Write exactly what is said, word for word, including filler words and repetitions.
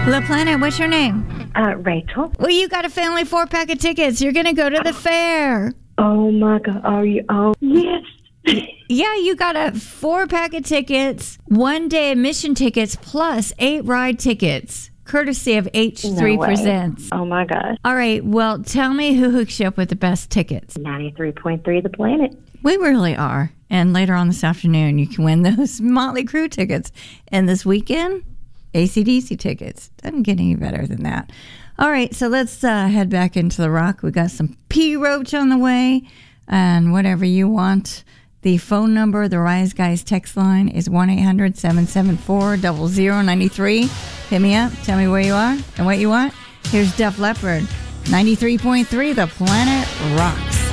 La Planet, what's your name? Uh, Rachel. Well, you got a family four-pack of tickets. You're going to go to the fair. Oh, my God. Are you? Oh, yes. Yeah, you got a four-pack of tickets, one-day admission tickets, plus eight ride tickets, courtesy of H three No way. Presents. Oh, my God. All right, well, tell me who hooks you up with the best tickets. ninety-three point three The Planet. We really are. And later on this afternoon, you can win those Motley Crue tickets. And this weekend, A C D C tickets. Doesn't get any better than that. All right, so let's uh, head back into the rock. We got some P. Roach on the way and whatever you want. The phone number, the Rise Guys text line is one eight hundred seven seven four zero zero nine three. Hit me up. Tell me where you are and what you want. Here's Def Leppard. ninety-three point three The Planet Rocks.